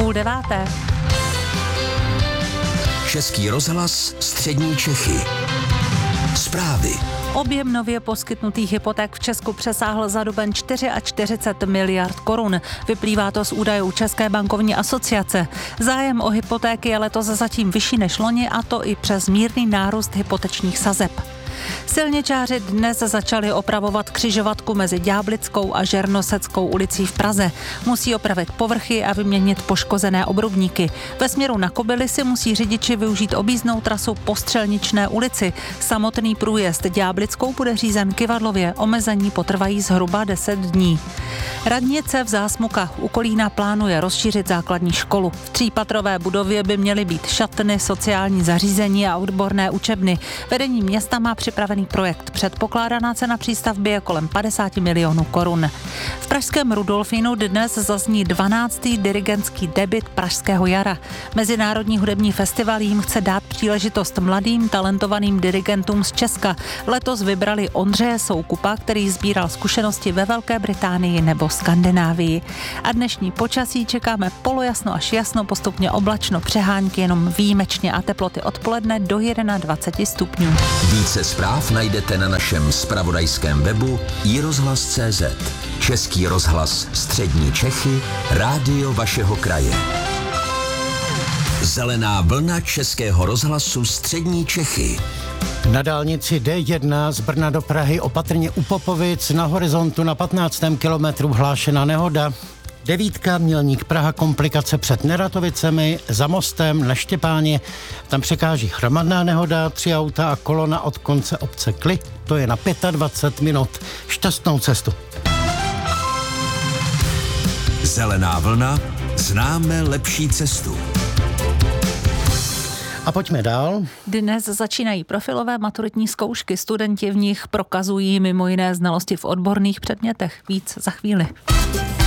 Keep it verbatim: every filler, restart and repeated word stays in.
půl deváté. Český rozhlas Střední Čechy. Zprávy. Objem nově poskytnutých hypoték v Česku přesáhl za duben čtyřicet čtyři miliard korun. Vyplývá to z údajů České bankovní asociace. Zájem o hypotéky je letos zatím vyšší než loni, a to i přes mírný nárůst hypotečních sazeb. Silničáři dnes začali opravovat křižovatku mezi Ďáblickou a Žernoseckou ulicí v Praze. Musí opravit povrchy a vyměnit poškozené obrubníky. Ve směru na Kobyly si musí řidiči využít objízdnou trasu po Střelničné ulici. Samotný průjezd Ďáblickou bude řízen kyvadlově. Omezení potrvají zhruba deset dní. Radnice v Zásmukách u Kolína plánuje rozšířit základní školu. V třípatrové budově by měly být šatny, sociální zařízení a odborné učebny. Vedení města má připravený projekt. Předpokládaná cena přístavby je kolem padesát milionů korun. V pražském Rudolfínu dnes zazní dvanáctý dirigentský debut Pražského jara. Mezinárodní hudební festival jim chce dát příležitost mladým talentovaným dirigentům z Česka. Letos vybrali Ondřeje Soukupa, který sbíral zkušenosti ve Velké Británii nebo Skandinávii. A dnešní počasí čekáme polojasno až jasno, postupně oblačno, přehánky jenom výjimečně a teploty odpoledne do dvacet jedna stupňů. Více zpráv najdete na našem zpravodajském webu i rozhlas tečka cé zet. Český rozhlas Střední Čechy, rádio vašeho kraje. Zelená vlna Českého rozhlasu Střední Čechy. Na dálnici D jedna z Brna do Prahy opatrně u Popovic na horizontu na patnáctém kilometru hlášená nehoda. Devítka, Mělník Praha, komplikace před Neratovicemi, za mostem na Štěpáně. Tam překáží hromadná nehoda, tři auta a kolona od konce obce Kli. To je na dvacet pět minut. Šťastnou cestu. Zelená vlna, známe lepší cestu. A pojďme dál. Dnes začínají profilové maturitní zkoušky. Studenti v nich prokazují mimo jiné znalosti v odborných předmětech. Víc za chvíli.